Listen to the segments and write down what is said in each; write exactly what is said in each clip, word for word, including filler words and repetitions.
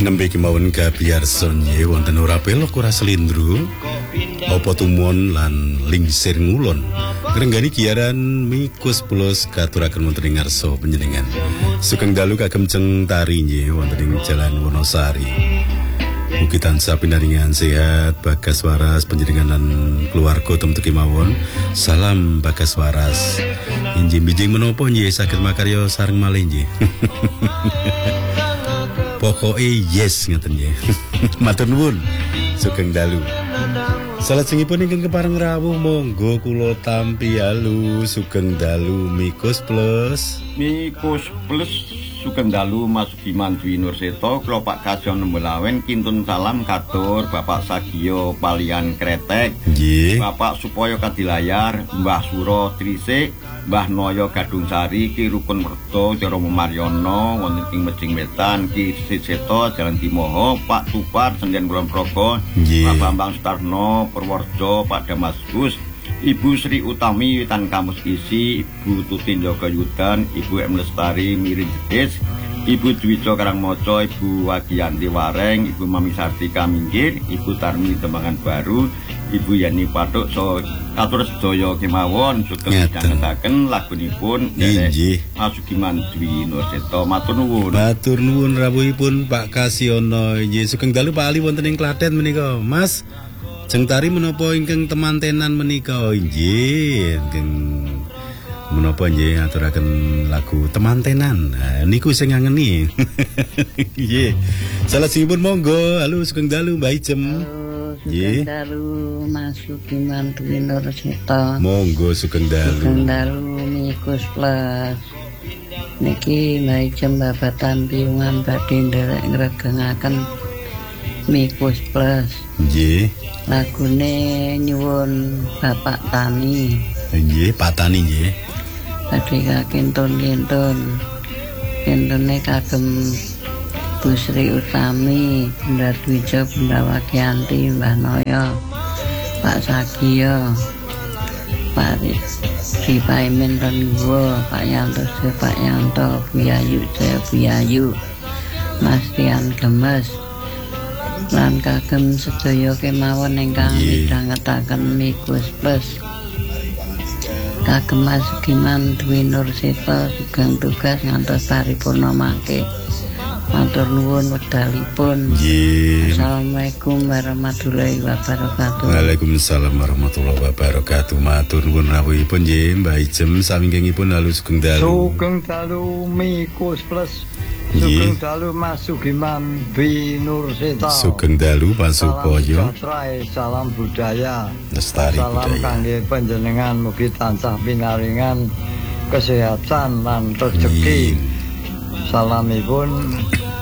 Nembe kemawon kabiarsa nggih wonten ora pelok ora slindro apa tumon lan lingsir ngulon ngrenggani giaran mikus plus katuraken wonten ing ngarsa panjenengan sugeng dalu kagem ceng tari nggih wonten ing Jalan Wonosari. Mugi tansah pinaringan sehat Bagas Waras panjenengan lan keluarga temen kemawon. Salam Bagas Waras. Injih bijing menapa nggih saged makarya sareng malih nggih. Pokoke yes ngeten nggih. Matur nuwun. Sugeng dalu. Salajengipun ingkang kepareng rawuh monggo kula tampi alus sugeng dalu Mikus Plus. Mikus Plus sugeng dalu Mas Giman Dwi Nurseto kula Pak Kajon Nembelawen kintun salam katur Bapak Sagio Palian Kretek. Nggih. Bapak Supoyo Kadilayar, Mbah Suro Trisik, Mbah Noyo Gadung Sari, Ki Rukun Merto, Joromo Maryono, wonten ing Mejing Wetan, Ki Siseto, Jalan Timoho, Pak Tupar, Sendyan Kulon Progo, Pak Bambang Sutarno, Purworejo, Pak Damas Gus, Ibu Sri Utami Witan Kamus Isi, Ibu Tutin Joko Yudan, Ibu M Lestari Mirin Jedis, Ibu Dwijo Karangmoco, Ibu Wagianti Wareng, Ibu Mami Sartika Minggir, Ibu Tarmi Tembangan Baru, Ibu Yani Patuk, so katur sedaya kemawon sugeng midhangetaken lagunipun inggih Mas Giman Dwi Nurseto. Matur nuwun. Matur nuwun rawuhipun Pak Kasiono. Nggih sugeng dalu Pak Ali wonten ing Klaten menika. Mas Jeng tari menapa ingkang temantenan menika nggih ingkang menapa nggih aturaken lagu temantenan. Nah, niku sing ngangeni. Nggih. Salajengipun monggo halo sugeng dalu Mbah Ijem. Sugeng dalu Mas Giman Dwi Nurseto. Monggo sugeng dalu. Sugeng dalu Mikus Plus. Niki Mbah Ijem babatan piungan badhe nderek ngregengaken Mikus Plus. Nggih. Lagune nyuwun Bapak Tani. Nggih, Pak Tani nggih. Badhe kakintun-kintun. Kintune kagem Bu Sri Utami, Bunda Dwijo, Bunda Wagianti, Mbah Noyo, Pak Sagio, Pak Di Paimin Renwo, Pak Yanto, Pak Yanto, Bu Yayu, saya Bu Yayu, Mas Tian Gemes. Lan kagem sedaya kemawon ingkang midhangetaken Mikus Plus. Kagem Mas Giman Dwi Nurseto sugeng tugas ngantos paripurna mangke. Matur nuwun wedalipun. Nggih. Assalamualaikum warahmatullahi wabarakatuh. Waalaikumsalam warahmatullahi wabarakatuh. Matur nuwun rawuhipun nggih Mbah Ijem sawingkingipun halu sugeng dalu. Sugeng dalu Mikus Plus. Sugeng dalu Mas Giman Dwi Nurseto. Sugeng dalu Pak Supoyo. Salam budaya. Lestari salam budaya. Salam kangge panjenengan mugi tansah pinaringan kesehatan lan rezeki. Salamipun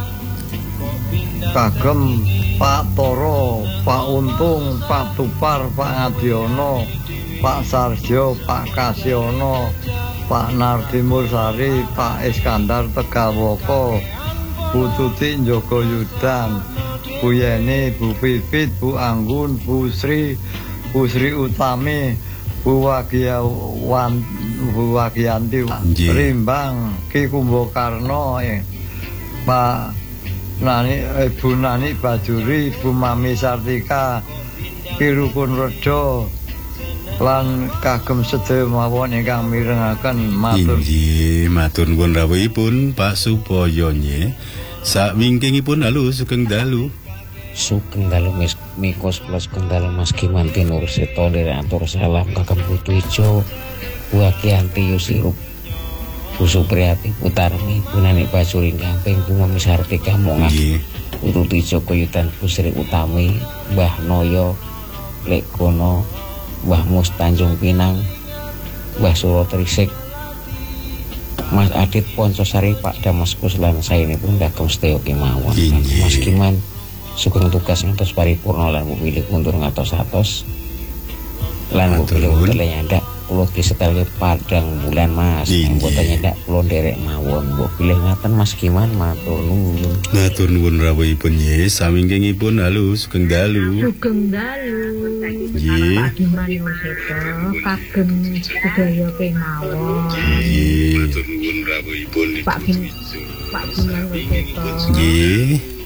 kagem Pak Toro, Pak Untung, Pak Tupar, Pak Ngadiono, Pak Sarjo, Pak Kasiono, Pak Nardi Mursari, Pak Iskandar Tegawoko, Bu Tuti Joko Yudan, Bu Yeni, Bu Pipit, Bu Anggun, Bu Sri, Bu Sri Utami, Bu Wagiawan, Bu Wagianti, Rimbang, Ki Kumbokarno, eh, Pak Nani, Ibu Nani Bajuri, Bu Mami Sartika, Ki Rukun Rejo, lan kagem sedaya mawon ingkang mirengaken matur. Inggih, matur nuwun rawuhipun Pak Supoyo nggih. Sawingkingipun halo sugeng dalu. Sugeng dalu Mikus Plus sugeng dalu Mas Giman Dwi Nurseto nderek atur salam kagem Bu Dwijo, Bu Wagianti Yusirup, Bu Supriyati, Bu Tarmi, Bu Nani Bajuri Gamping, Bu Mami Sartika Mongah, Bu Tuti Joko Yudan, Bu Sri Utami, Mbah Noyo, Lek Gono, Mbah Mus Tanjung Pinang, Mbah Suro Trisik, Mas Adit Poncosari, Pak Damaskus lan saenipun kagem sedaya kemawon. Mas Giman sugeng tugas ngantos paripurna lan pilih kuntur ngatos-atos. Lan pilih kuntur nyandak kula disetelke padang bulan Mas. Mboten nyandak kula nderek mawon. Mbok pilih ngaten Mas Giman matur nuwun. Matur nuwun rawuhipun nggih. Sawingkingipun halo sugeng dalu. Sugeng dalu. Nggih. Pak Giman Nurseto kagem sedaya kemawon. Nggih. Matur nuwun rawuhipun. Pak Giman Pak Giman Nurseto. Nggih.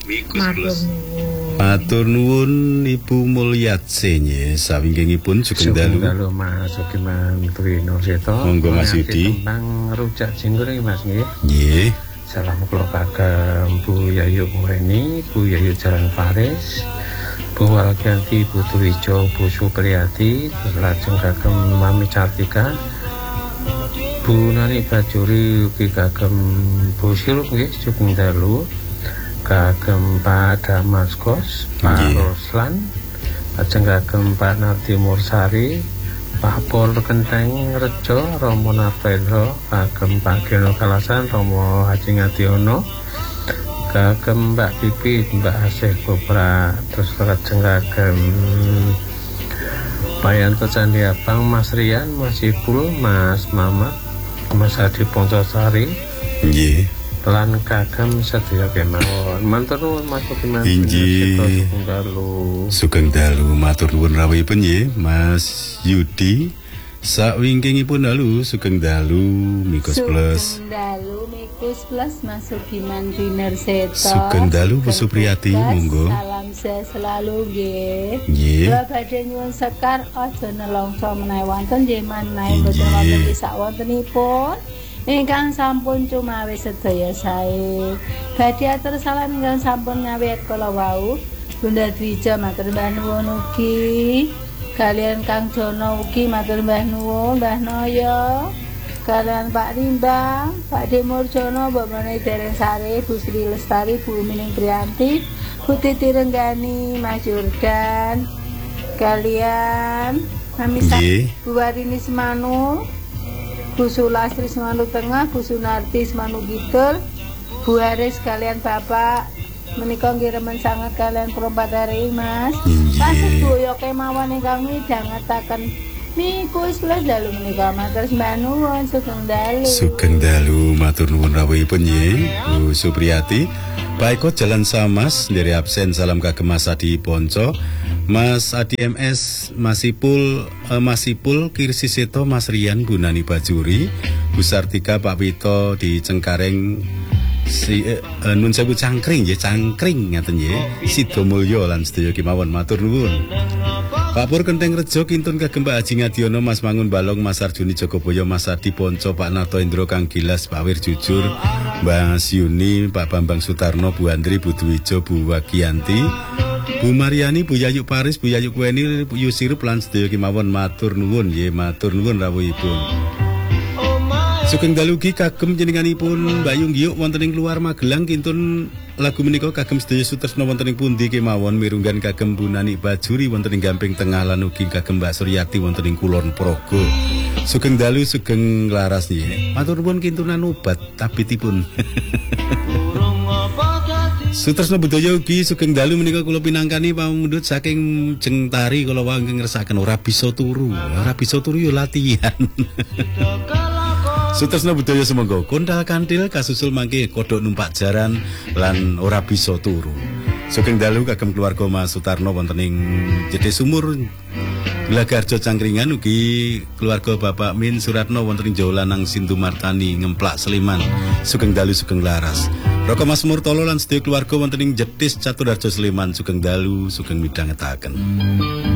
Matur nuwun. Matur nuwun Ibu Mulyatse nggih, sawingkingipun sugeng dalu. Dalu Mas Ugi Mantri Nurseto. Monggo Mas Yudi. Tembang rujak jinggur iki Mas nggih. Nggih. Salam kula kagem Bu Yayu Weni, Bu Yayu Jalan Faris, Bu Walgianti, Bu Turijo, Bu Supriyati, lajeng kagem Mami Cartika, Bu Nani Bajuri ugi kagem Bu Sirup nggih sugeng dalu. Kagem Pak Damaskos, Pak Roslan, lajeng kagem Pak Nardi Mursari, Pak Pol Kenteng Rejo, Romo Nartendro, kagem Pak Geno Kalasan, Romo Haji Ngadiono, kagem Mbak Pipi, Mbak Asih Kopra, terus lajeng kagem Pak Yanto Candi Abang, Mas Rian, Mas Ipul, Mas Mamat, Mas Adi Poncosari, Nggih. lan kagem sedaya kemawon. Matur nuwun Mas Ugi Mantri. Inggih. Sugeng dalu matur nuwun rawuhipun nggih Mas Yudi. Sawingkingipun dalu sugeng dalu Mikos Plus. Sugeng dalu Mikos Plus Mas Ugi Mantri Nurseto. Sugeng dalu Bu Supriyati monggo. Salam sehat selalu nggih. Nggih. Kula badhe nyuwun sekar aja nelongso menawi wonten nggih menawi boten wonten sak wontenipun. Ingkang sampun cumawi sedaya sae. Badhe atur salam ingkang sampun ngawit kala wau. Bunda Dwija matur mbah nuwun ugi. Kalian Kang Jono ugi matur mbah nuwun, Mbah Noyo. Kalian Pak Rimbang, Pak Demurjono, Mbak Mane Dereng Sari, Bu Sri Lestari, Bu Mining Priyanti, Bu Titi Renggani, Mas Jordan. Kalian Mami Bu Warini Semanu, Bu Sulastri Semanu Tengah, Bu Sunarti Semanu Kidul, Bu Haris kalian Bapak menika nggih remen sanget kalian perempat hari Mas. Kasedaya kemawon ingkang midhangetaken Mikos Plus dalu menika matur sembah nuwun sugeng dalu. Sugeng dalu matur nuwun rawuhipun nggih Bu Supriyati. Baiko Jalan Samas dari absen salam kagem Mas Adi Ponco, Mas Adi M S, Mas Ipul, eh, Mas Ipul Kirsi Seto, Mas Rian, Bu Nani Bajuri, Bu Sartika, Pak Wito di Cengkareng, si eh, nun sewu cangkring nggih, cangkring ngaten nggih. Sidomulyo lan sedaya kemawon matur nuwun. Pak Pur Kenteng Rejo kintun kagem Pak Haji Ngadiono, Mas Mangun Balong, Mas Arjuni Jogoboyo, Mas Adi Ponco, Pak Nato Indro Kang Gilas, Pak Wir Jujur, Mbak Yuni, Pak Bambang Sutarno, Bu Andri, Bu Dwijo, Bu Wagianti, Bu Mariani, Bu Yayu Paris, Bu Yayu Kueni, Bu Yusirup lan sedaya kemawon matur nuwun nggih, matur nuwun rawuhipun. Sugeng dalu ugi kagem jenenganipun Mbak Yunggiuk wonten ing luar Magelang kintun lagu menika kagem sedaya sutresna wonten ing pundi kemawon mirunggan kagem Bu Nani Bajuri wonten ing Gamping Tengah lan ugi kagem Mbak Suryati wonten ing Kulon Progo. Sugeng dalu sugeng laras nggih. Matur nuwun kintunan obat tabitipun. Sutresna budaya ugi sugeng dalu menika kula pinangkani pamundhut saking Jeng Tari kula wau ngrasakaken ora bisa turu. Ora bisa turu yo latihan. Sutresna budaya semangga kondal kantil kasusul mangke kodhok numpak jaran lan ora bisa turu. Sugeng dalu kagem keluarga Mas Sutarno wonten ing Jedhe Sumur Glagarjo Cangkringan ugi keluarga Bapak Min Suratno wonten ing Jawa Lanang Sintu Martani Ngemplak Sleman. Sugeng dalu sugeng laras. Roko Mas Murtolo lan sedaya keluarga wonten ing Jetis Caturharjo Sleman. Sugeng dalu sugeng midhangetaken.